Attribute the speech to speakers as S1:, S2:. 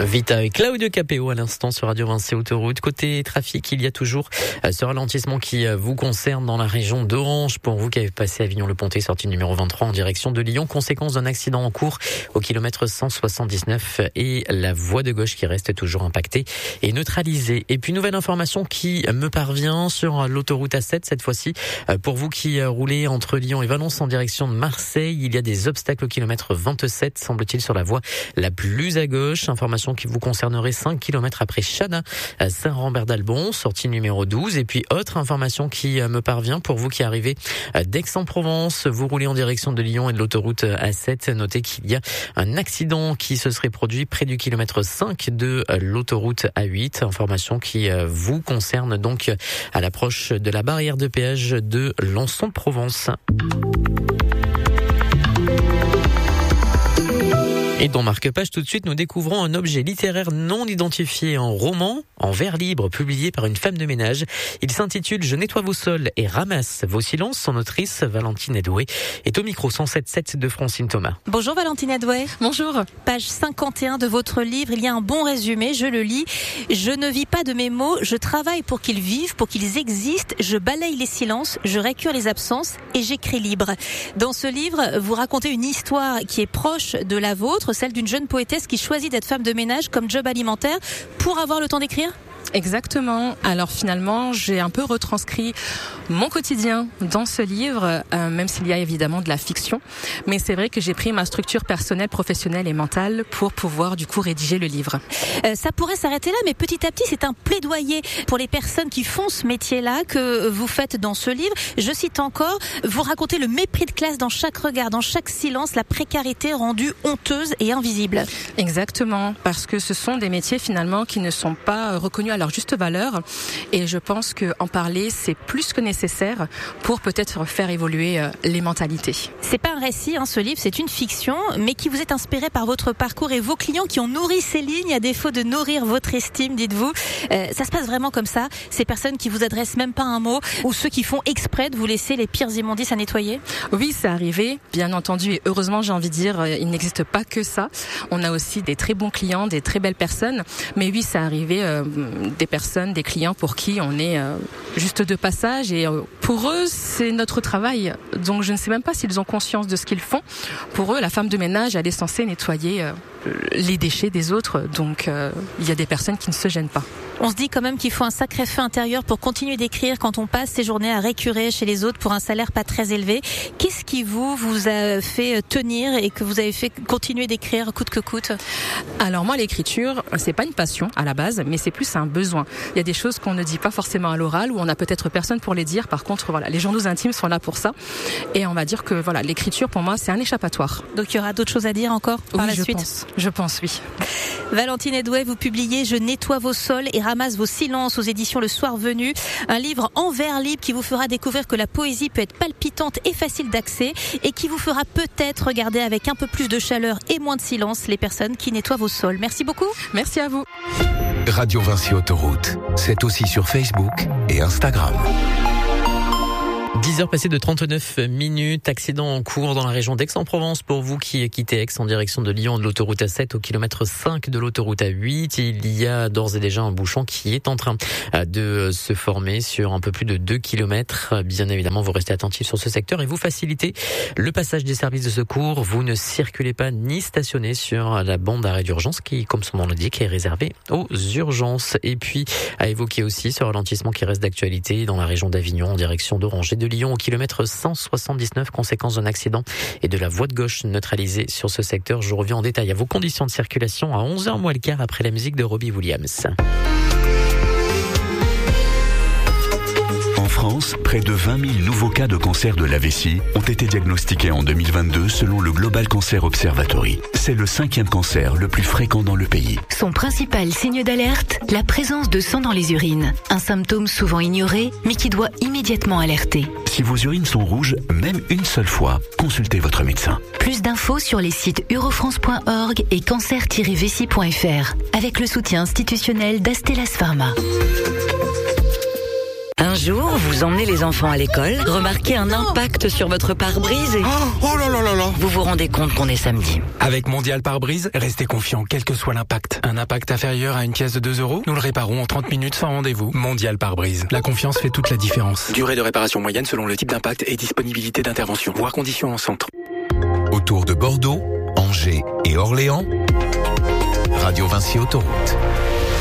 S1: Vita avec Claudio Capéo à l'instant sur Radio Vinci Autoroute. Côté trafic, il y a toujours ce ralentissement qui vous concerne dans la région d'Orange. Pour vous qui avez passé Avignon-le-Pontet, sortie numéro 23 en direction de Lyon. Conséquence d'un accident en cours au kilomètre 179 et la voie de gauche qui reste toujours impactée et neutralisée. Et puis nouvelle information qui me parvient sur l'autoroute A7 cette fois-ci. Pour vous qui roulez entre Lyon et Valence en direction de Marseille, il y a des obstacles au kilomètre 27, semble-t-il, sur la voie la plus à gauche. Information qui vous concernerait 5 km après Chana, à Saint-Rambert-d'Albon, sortie numéro 12. Et puis autre information qui me parvient pour vous qui arrivez d'Aix-en-Provence, vous roulez en direction de Lyon et de l'autoroute A7. Notez qu'il y a un accident qui se serait produit près du kilomètre 5 de l'autoroute A8. Information qui vous concerne donc à l'approche de la barrière de péage de Lançon-de-Provence. Et dans Marque-Page, tout de suite, nous découvrons un objet littéraire non identifié, un roman en vers libre publié par une femme de ménage. Il s'intitule « Je nettoie vos sols et ramasse vos silences ». Son autrice, Valentine Edoué, est au micro 107.7 de Francine Thomas.
S2: Bonjour Valentine Edoué.
S3: Bonjour.
S2: Page 51 de votre livre, il y a un bon résumé, je le lis. « Je ne vis pas de mes mots, je travaille pour qu'ils vivent, pour qu'ils existent, je balaye les silences, je récure les absences et j'écris libre ». Dans ce livre, vous racontez une histoire qui est proche de la vôtre, celle d'une jeune poétesse qui choisit d'être femme de ménage comme job alimentaire pour avoir le temps d'écrire ?
S3: Exactement. Alors finalement, j'ai un peu retranscrit mon quotidien dans ce livre, même s'il y a évidemment de la fiction. Mais c'est vrai que j'ai pris ma structure personnelle, professionnelle et mentale pour pouvoir du coup rédiger le livre.
S2: Ça pourrait s'arrêter là, mais petit à petit, c'est un plaidoyer pour les personnes qui font ce métier-là que vous faites dans ce livre. Je cite encore, vous racontez le mépris de classe dans chaque regard, dans chaque silence, la précarité rendue honteuse et invisible.
S3: Exactement, parce que ce sont des métiers finalement qui ne sont pas reconnus à leur juste valeur, et je pense qu'en parler c'est plus que nécessaire pour peut-être faire évoluer les mentalités.
S2: C'est pas un récit, ce livre, c'est une fiction, mais qui vous est inspiré par votre parcours et vos clients qui ont nourri ces lignes à défaut de nourrir votre estime, dites-vous. Ça se passe vraiment comme ça, ces personnes qui vous adressent même pas un mot, ou ceux qui font exprès de vous laisser les pires immondices à nettoyer?
S3: Oui, c'est arrivé, bien entendu, et heureusement j'ai envie de dire, il n'existe pas que ça. On a aussi des très bons clients, des très belles personnes, mais oui, c'est arrivé des personnes, des clients pour qui on est juste de passage, et pour eux c'est notre travail, donc je ne sais même pas s'ils ont conscience de ce qu'ils font. Pour eux, la femme de ménage, elle est censée nettoyer les déchets des autres, donc il y a des personnes qui ne se gênent pas.
S2: On se dit quand même qu'il faut un sacré feu intérieur pour continuer d'écrire quand on passe ses journées à récurer chez les autres pour un salaire pas très élevé. Qu'est-ce qui vous a fait tenir et que vous avez fait continuer d'écrire coûte que coûte?
S3: Alors moi, l'écriture, c'est pas une passion à la base, mais c'est plus un besoin. Il y a des choses qu'on ne dit pas forcément à l'oral, où on n'a peut-être personne pour les dire. Par contre, voilà, les journaux intimes sont là pour ça. Et on va dire que voilà, l'écriture pour moi, c'est un échappatoire.
S2: Donc il y aura d'autres choses à dire encore par la suite?
S3: Je pense, oui.
S2: Valentine Edoué, vous publiez « Je nettoie vos sols et ramasse vos silences » aux éditions Le Soir Venu. Un livre en vers libre qui vous fera découvrir que la poésie peut être palpitante et facile d'accès, et qui vous fera peut-être regarder avec un peu plus de chaleur et moins de silence les personnes qui nettoient vos sols. Merci beaucoup.
S3: Merci à vous.
S4: Radio Vinci Autoroute, c'est aussi sur Facebook et Instagram.
S1: 10h passées de 39 minutes, accident en cours dans la région d'Aix-en-Provence pour vous qui quittez Aix en direction de Lyon, de l'autoroute A7 au kilomètre 5 de l'autoroute A8. Il y a d'ores et déjà un bouchon qui est en train de se former sur un peu plus de 2 km. Bien évidemment, vous restez attentifs sur ce secteur et vous facilitez le passage des services de secours. Vous ne circulez pas ni stationnez sur la bande d'arrêt d'urgence qui, comme son nom l'indique, est réservée aux urgences. Et puis, à évoquer aussi ce ralentissement qui reste d'actualité dans la région d'Avignon en direction d'Orange et de Lyon au kilomètre 179, conséquence d'un accident et de la voie de gauche neutralisée sur ce secteur. Je reviens en détail à vos conditions de circulation à 11h moins le quart après la musique de Robbie Williams.
S4: En France, près de 20 000 nouveaux cas de cancer de la vessie ont été diagnostiqués en 2022 selon le Global Cancer Observatory. C'est le 5e cancer le plus fréquent dans le pays.
S5: Son principal signe d'alerte, la présence de sang dans les urines. Un symptôme souvent ignoré, mais qui doit immédiatement alerter.
S4: Si vos urines sont rouges, même une seule fois, consultez votre médecin.
S5: Plus d'infos sur les sites eurofrance.org et cancer-vessie.fr avec le soutien institutionnel d'Astellas Pharma.
S6: Un jour, vous emmenez les enfants à l'école, remarquez un impact sur votre pare-brise et...
S7: Oh là là là là.
S6: Vous vous rendez compte qu'on est samedi.
S8: Avec Mondial Pare-Brise, restez confiant quel que soit l'impact. Un impact inférieur à une pièce de 2 €, nous le réparons en 30 minutes sans rendez-vous. Mondial Pare-Brise. La confiance fait toute la différence. Durée de réparation moyenne selon le type d'impact et disponibilité d'intervention. Voir conditions en centre.
S9: Autour de Bordeaux, Angers et Orléans, Radio Vinci Autoroute.